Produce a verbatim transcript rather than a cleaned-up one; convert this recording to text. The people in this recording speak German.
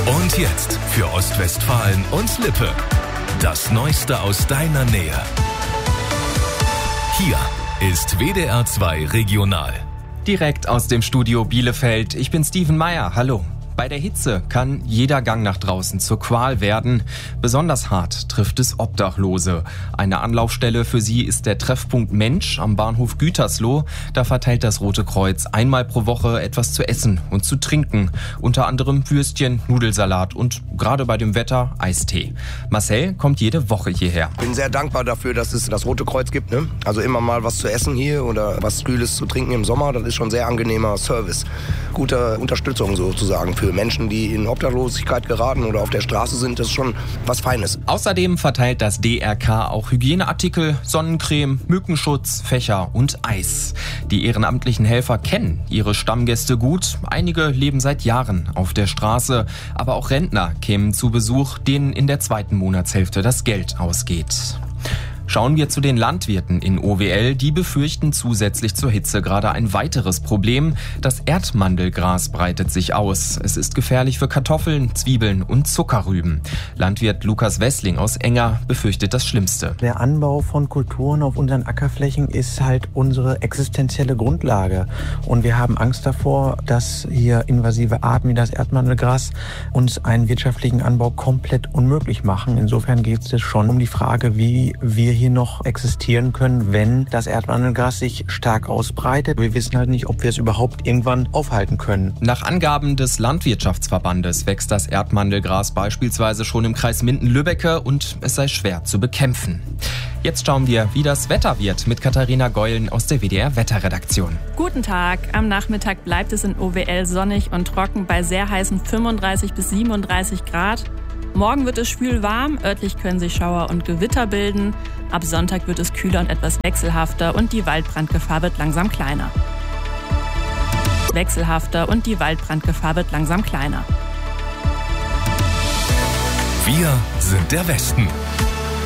Und jetzt für Ostwestfalen und Lippe. Das Neueste aus deiner Nähe. Hier ist W D R zwei Regional. Direkt aus dem Studio Bielefeld. Ich bin Steven Meyer. Hallo. Bei der Hitze kann jeder Gang nach draußen zur Qual werden. Besonders hart trifft es Obdachlose. Eine Anlaufstelle für sie ist der Treffpunkt Mensch am Bahnhof Gütersloh. Da verteilt das Rote Kreuz einmal pro Woche etwas zu essen und zu trinken. Unter anderem Würstchen, Nudelsalat und gerade bei dem Wetter Eistee. Marcel kommt jede Woche hierher. Ich bin sehr dankbar dafür, dass es das Rote Kreuz gibt. Ne? Also immer mal was zu essen hier oder was Kühles zu trinken im Sommer. Das ist schon sehr angenehmer Service. Gute Unterstützung sozusagen für Menschen, die in Obdachlosigkeit geraten oder auf der Straße sind. Das ist schon was Feines. Außerdem verteilt das D R K auch Hygieneartikel, Sonnencreme, Mückenschutz, Fächer und Eis. Die ehrenamtlichen Helfer kennen ihre Stammgäste gut. Einige leben seit Jahren auf der Straße. Aber auch Rentner kämen zu Besuch, denen in der zweiten Monatshälfte das Geld ausgeht. Schauen wir zu den Landwirten in O W L. Die befürchten zusätzlich zur Hitze gerade ein weiteres Problem. Das Erdmandelgras breitet sich aus. Es ist gefährlich für Kartoffeln, Zwiebeln und Zuckerrüben. Landwirt Lukas Wessling aus Enger befürchtet das Schlimmste. Der Anbau von Kulturen auf unseren Ackerflächen ist halt unsere existenzielle Grundlage. Und wir haben Angst davor, dass hier invasive Arten wie das Erdmandelgras uns einen wirtschaftlichen Anbau komplett unmöglich machen. Insofern geht es schon um die Frage, wie wir hier noch existieren können, wenn das Erdmandelgras sich stark ausbreitet. Wir wissen halt nicht, ob wir es überhaupt irgendwann aufhalten können. Nach Angaben des Landwirtschaftsverbandes wächst das Erdmandelgras beispielsweise schon im Kreis Minden-Lübbecke und es sei schwer zu bekämpfen. Jetzt schauen wir, wie das Wetter wird mit Katharina Geulen aus der W D R-Wetterredaktion. Guten Tag. Am Nachmittag bleibt es in O W L sonnig und trocken bei sehr heißen fünfunddreißig bis siebenunddreißig Grad. Morgen wird es schwül warm, örtlich können sich Schauer und Gewitter bilden. Ab Sonntag wird es kühler und etwas wechselhafter und die Waldbrandgefahr wird langsam kleiner. Wechselhafter und die Waldbrandgefahr wird langsam kleiner. Wir sind der Westen.